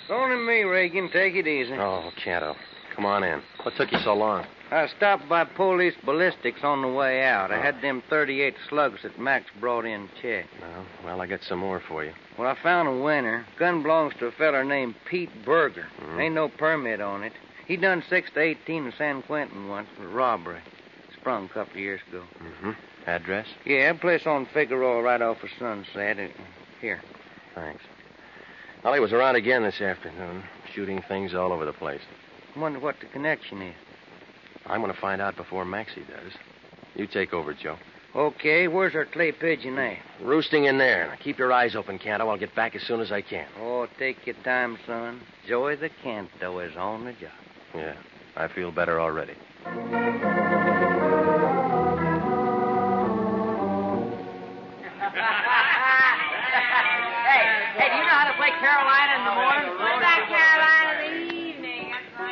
It's only me, Reagan. Take it easy. Oh, Canto. Come on in. What took you so long? I stopped by police ballistics on the way out. I had them 38 slugs that Max brought in checked. Well, I got some more for you. Well, I found a winner. Gun belongs to a feller named Pete Berger. Ain't no permit on it. He done 6 to 18 in San Quentin once for robbery. Sprung a couple of years ago. Address? Yeah, a place on Figueroa right off of Sunset. Here. Thanks. Well, he was around again this afternoon, shooting things all over the place. I wonder what the connection is. I'm going to find out before Maxie does. You take over, Joe. Okay, where's our clay pigeon at? Roosting in there. Now, keep your eyes open, Canto. I'll get back as soon as I can. Oh, take your time, son. Joey the Canto is on the job. Yeah, I feel better already. Hey, do you know how to play Carolina in the morning? What about Carolina in the evening?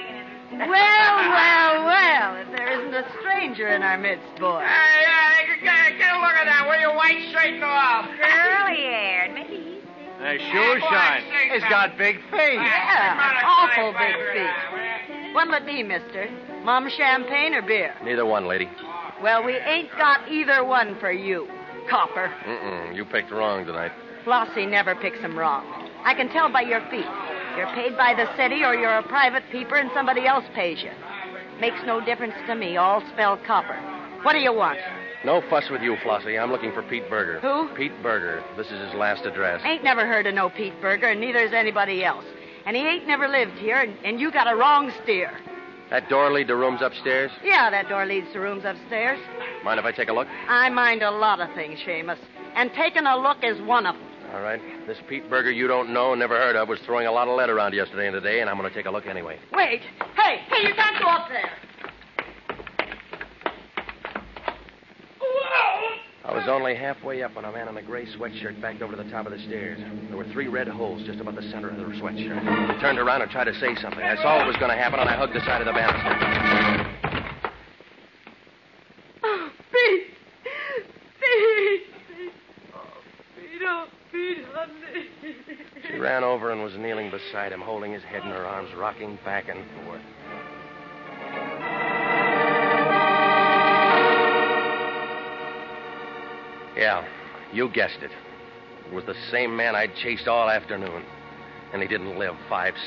Well, if there isn't a stranger in our midst, boy. Hey, get a look at that. Will you white straighten off? Curly-haired. Maybe he's... Sure shine. He's got big feet. Yeah, awful big feet. What'll it be, mister? Mom champagne or beer? Neither one, lady. Well, we ain't got either one for you, copper. You picked wrong tonight. Flossie never picks 'em wrong. I can tell by your feet. You're paid by the city or you're a private peeper and somebody else pays you. Makes no difference to me. All spell copper. What do you want? No fuss with you, Flossie. I'm looking for Pete Berger. Who? Pete Berger. This is his last address. Ain't never heard of no Pete Berger, and neither has anybody else. And he ain't never lived here, and you got a wrong steer. That door lead to rooms upstairs? Yeah, that door leads to rooms upstairs. Mind if I take a look? I mind a lot of things, Seamus. And taking a look is one of them. All right. This Pete Berger you don't know, never heard of, was throwing a lot of lead around yesterday and today, and I'm going to take a look anyway. Wait. Hey, you can't go up there. I was only halfway up when a man in a gray sweatshirt backed over to the top of the stairs. There were 3 red holes just about the center of the sweatshirt. He turned around and tried to say something. I saw what was going to happen, and I hugged the side of the banister. Oh, Pete. Oh, Pete, honey. She ran over and was kneeling beside him, holding his head in her arms, rocking back and forth. Yeah, you guessed it. It was the same man I'd chased all afternoon. And he didn't live 5